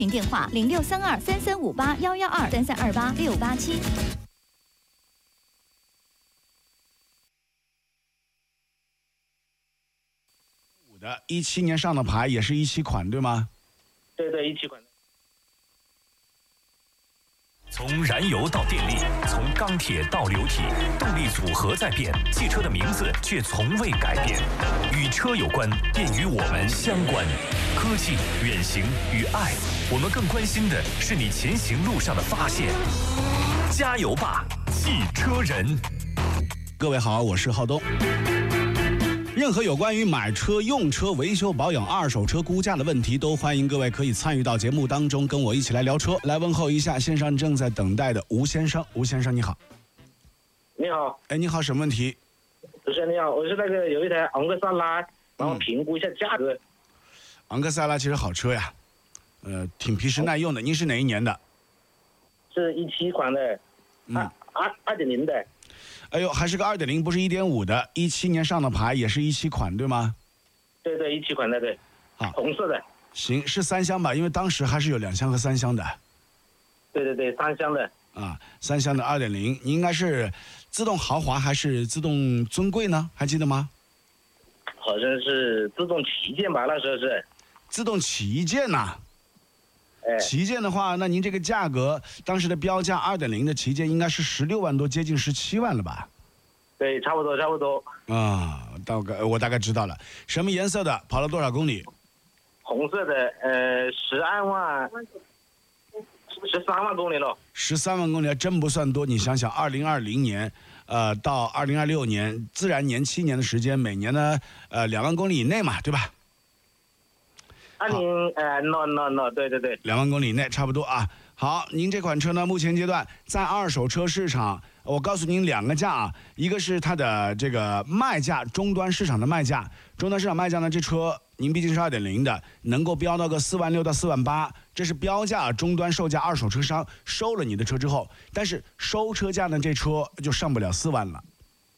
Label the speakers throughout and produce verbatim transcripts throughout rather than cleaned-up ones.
Speaker 1: 云电话零六三二三三五八幺幺二三三二八六八七。
Speaker 2: 的一七年上的牌也是一七款对吗？
Speaker 3: 对对，一七款。
Speaker 4: 从燃油到电力，从钢铁到流体，动力组合在变，汽车的名字却从未改变。与车有关，便与我们相关。科技、远行与爱，我们更关心的是你前行路上的发现。加油吧，汽车人！
Speaker 2: 各位好，我是浩东。任何有关于买车、用车、维修保养、二手车估价的问题，都欢迎各位可以参与到节目当中，跟我一起来聊车。来问候一下线上正在等待的吴先生。吴先生你好。
Speaker 3: 你好。
Speaker 2: 哎，你好，什么问题？
Speaker 3: 主持人你好，我是那个有一台昂克赛拉，然后评估一下价格。
Speaker 2: 嗯、昂克赛拉其实好车呀，呃，挺皮实耐用的。您是哪一年的？
Speaker 3: 是一七款的，二二二点零的。
Speaker 2: 哎呦，还是个二点零，不是一点五的，一七年上的牌，也是一七款，对吗？
Speaker 3: 对对，一七款的，对。
Speaker 2: 好，
Speaker 3: 红色的。
Speaker 2: 行，是三厢吧？因为当时还是有两厢和三厢的。
Speaker 3: 对对对，三厢的。
Speaker 2: 啊，三厢的二点零，你应该是自动豪华还是自动尊贵呢？还记得吗？
Speaker 3: 好像是自动旗舰吧，那时候是。
Speaker 2: 自动旗舰呐、啊。
Speaker 3: 哎，
Speaker 2: 旗舰的话，那您这个价格，当时的标价二点零的旗舰应该是十六万多，接近十七万了吧？
Speaker 3: 对，差不多，差不多。
Speaker 2: 啊，大概我大概知道了。什么颜色的？跑了多少公里？
Speaker 3: 红色的，呃，十二万，十三万公里了。
Speaker 2: 十三万公里还真不算多。你想想，二零二零年，呃，到二零二六年，自然年七年的时间，每年呢，呃，两万公里以内嘛，对吧？
Speaker 3: 二零呃 no no no 对对对，
Speaker 2: 两万公里以内差不多啊。好，您这款车呢，目前阶段在二手车市场，我告诉您两个价啊，一个是它的这个卖价，终端市场的卖价，终端市场卖价呢，这车您毕竟是二点零的，能够标到个四万六到四万八，这是标价，终端售价，二手车商收了你的车之后，但是收车价呢，这车就上不了四万了，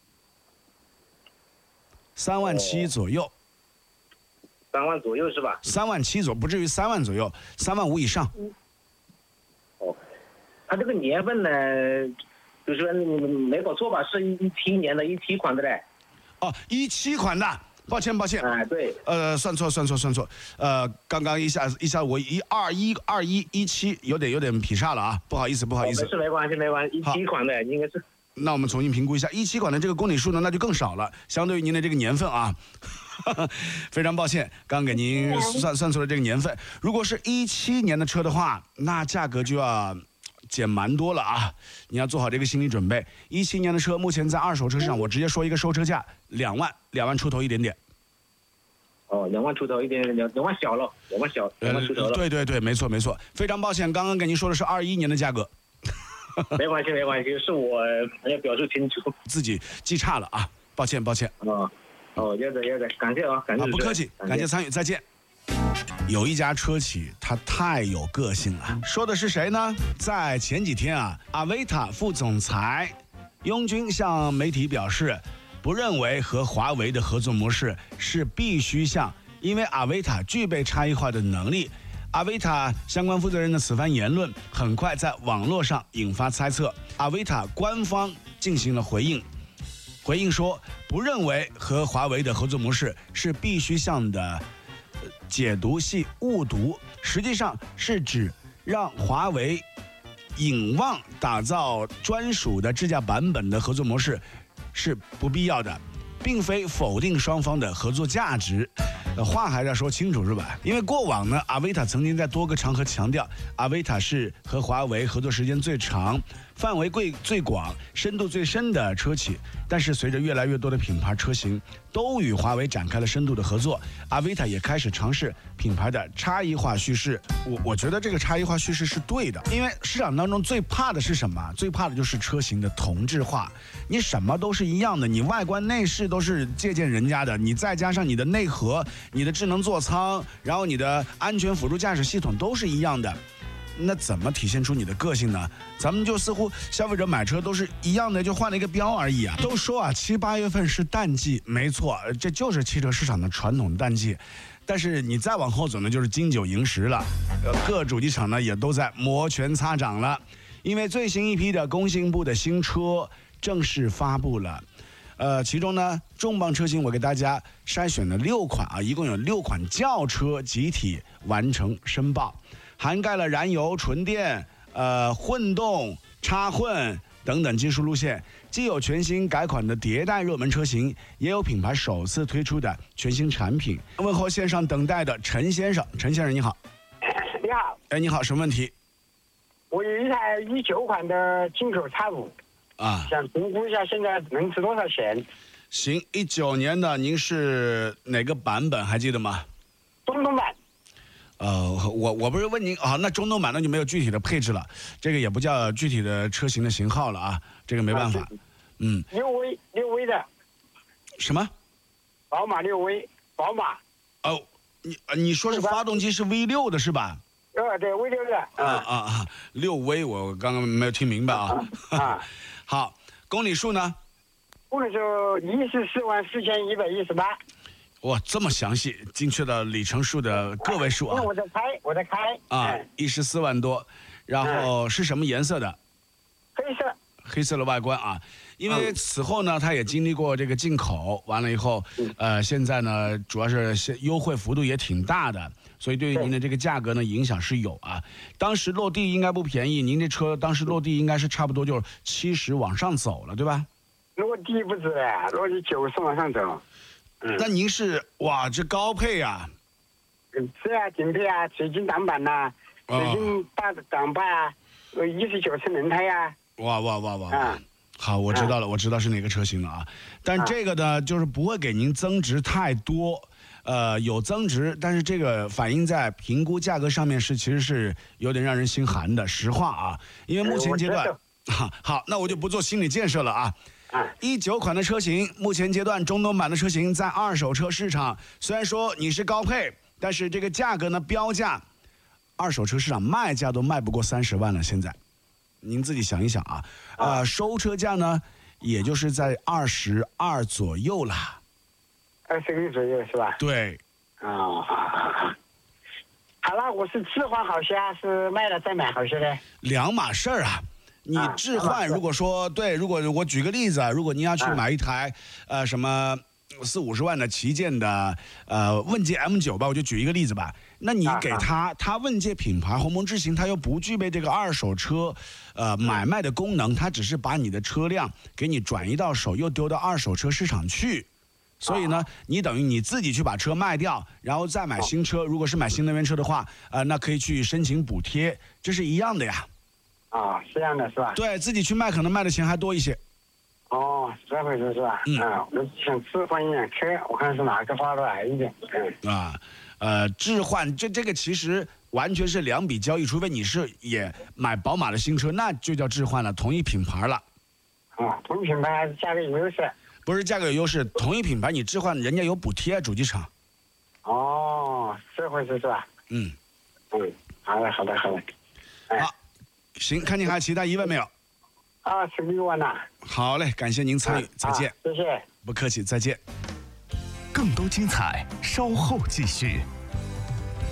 Speaker 2: 三万七左右。
Speaker 3: 三万左右是吧？
Speaker 2: 三万七左右，不至于三万左右，三万五以上。
Speaker 3: 嗯、哦，它这个年份呢，就是说没搞错吧？是一七年的，一七款的嘞。
Speaker 2: 哦，一七款的，抱歉抱歉。
Speaker 3: 哎，对。
Speaker 2: 呃，算错算错算错。呃，刚刚一下一下我一二一二一一七有点有点劈叉了啊，不好意思不好意思。
Speaker 3: 没事没关系没关系，一七款的应该是。
Speaker 2: 那我们重新评估一下，一七款的这个公里数呢，那就更少了，相对于您的这个年份啊，非常抱歉，刚给您算算错了这个年份。如果是一七年的车的话，那价格就要减蛮多了啊，你要做好这个心理准备。一七年的车，目前在二手车市场，我直接说一个收车价，两万，两万出头一点点。
Speaker 3: 哦，两万出头一点，两两万小了，两万小，两万出头了。
Speaker 2: 呃、对对对，没错没错，非常抱歉，刚刚跟您说的是二一年的价格。
Speaker 3: 没关系，没关系，是我要表述清楚，
Speaker 2: 自己记差了啊，抱歉，抱歉。
Speaker 3: 哦，哦，要得，要得，感谢啊，感谢。
Speaker 2: 啊，不客气，感谢参与，再见。有一家车企，它太有个性了。说的是谁呢？在前几天啊，阿维塔副总裁雍军向媒体表示，不认为和华为的合作模式是必须向，因为阿维塔具备差异化的能力。阿维塔相关负责人的此番言论很快在网络上引发猜测，阿维塔官方进行了回应，回应说不认为和华为的合作模式是必须向的，解读系误读，实际上是指让华为引望打造专属的智驾版本的合作模式是不必要的，并非否定双方的合作价值。话还是要说清楚是吧？因为过往呢，阿维塔曾经在多个场合强调，阿维塔是和华为合作时间最长、范围最最广、深度最深的车企。但是随着越来越多的品牌车型都与华为展开了深度的合作，阿维塔也开始尝试品牌的差异化叙事。我我觉得这个差异化叙事是对的，因为市场当中最怕的是什么？最怕的就是车型的同质化。你什么都是一样的，你外观内饰都是借鉴人家的，你再加上你的内核、你的智能座舱，然后你的安全辅助驾驶系统都是一样的。 那怎么体现出你的个性呢？咱们就似乎消费者买车都是一样的，就换了一个标而已啊。都说啊，七八月份是淡季，没错，这就是汽车市场的传统淡季。但是你再往后走呢，就是金九银十了。呃，各主机厂呢也都在摩拳擦掌了，因为最新一批的工信部的新车正式发布了。呃，其中呢，重磅车型我给大家筛选了六款啊，一共有六款轿车集体完成申报，涵盖了燃油、纯电、呃混动、插混等等技术路线，既有全新改款的迭代热门车型，也有品牌首次推出的全新产品。问候线上等待的陈先生，陈先生你好。
Speaker 5: 你好。
Speaker 2: 哎，你好，什么问题？
Speaker 5: 我有一台一九款的进口叉五。啊，想评估一下现在能值多少钱？
Speaker 2: 行，一九年的，您是哪个版本还记得吗？
Speaker 5: 中东版。
Speaker 2: 呃，我我不是问您啊，那中东版那就没有具体的配置了，这个也不叫具体的车型的型号了啊，这个没办法。啊、嗯。
Speaker 5: 六威六威的。
Speaker 2: 什么？
Speaker 5: 宝马六威，宝马。
Speaker 2: 哦，你你说是发动机是 V 六的是吧？
Speaker 5: 呃，对 V 六的。
Speaker 2: 啊啊啊！六威，我刚刚没有听明白啊。啊。啊好，公里数呢？
Speaker 5: 公里数一十四万四千一百一十八。
Speaker 2: 哇，这么详细，精确的里程数的个位数啊！
Speaker 5: 我在开，我在开。
Speaker 2: 啊，一十四万多，然后是什么颜色的？
Speaker 5: 黑色。
Speaker 2: 黑色的外观啊，因为此后呢，它也经历过这个进口，完了以后，呃，现在呢，主要是优惠幅度也挺大的。所以对于您的这个价格呢，影响是有啊。当时落地应该不便宜，您这车当时落地应该是差不多就是七十往上走了，对吧？
Speaker 5: 落地不止了，落地九十往上走。
Speaker 2: 嗯，那您是哇，这高配啊？
Speaker 5: 嗯，是啊，顶配啊，水晶挡板呐、啊，水晶大挡把啊，一十九寸轮胎啊。
Speaker 2: 哇哇哇哇！啊，好，我知道了，啊、我知道是哪个车型了啊。但这个呢，就是不会给您增值太多。呃，有增值，但是这个反映在评估价格上面是其实是有点让人心寒的，实话啊，因为目前阶段，啊、好，那我就不做心理建设了啊。一九款的车型，目前阶段中东版的车型在二手车市场，虽然说你是高配，但是这个价格呢，标价，二手车市场卖价都卖不过三十万了，现在，您自己想一想啊，呃，收车价呢，也就是在二十二左右啦。
Speaker 5: 二十个左右是吧？
Speaker 2: 对。
Speaker 5: 啊、哦，好了，我是置换好些，是卖了再买好些呢？
Speaker 2: 两码事儿啊！你置换，如果说、啊、对，如果我举个例子啊，如果您要去买一台、啊、呃什么四五十万的旗舰的呃问界 M 九吧，我就举一个例子吧。那你给他，啊、他问界品牌鸿蒙智行，他又不具备这个二手车呃买卖的功能，他只是把你的车辆给你转移到手，又丢到二手车市场去。所以呢，你等于你自己去把车卖掉，然后再买新车。如果是买新能源车的话，呃，那可以去申请补贴，这是一样的呀。
Speaker 5: 啊，是这样的，是吧？
Speaker 2: 对自己去卖，可能卖的钱还多一些。
Speaker 5: 哦，是这回事是吧？嗯，啊、我想置换一辆车，我看是哪个划得来一点。嗯。
Speaker 2: 啊，呃，置换这这个其实完全是两笔交易，除非你是也买宝马的新车，那就叫置换了，同一品牌了。
Speaker 5: 啊，同一品牌还是价格有优势。
Speaker 2: 不是价格有优势，同一品牌你置换，人家有补贴，主机厂。
Speaker 5: 哦，这回事是吧？
Speaker 2: 嗯，
Speaker 5: 嗯，好的，好的，好的。哎、
Speaker 2: 好，行，看你还有其他疑问没有？
Speaker 5: 啊，十六万呐。
Speaker 2: 好嘞，感谢您参与，再见。
Speaker 5: 谢谢。
Speaker 2: 不客气，再见。
Speaker 4: 更多精彩，稍后继续。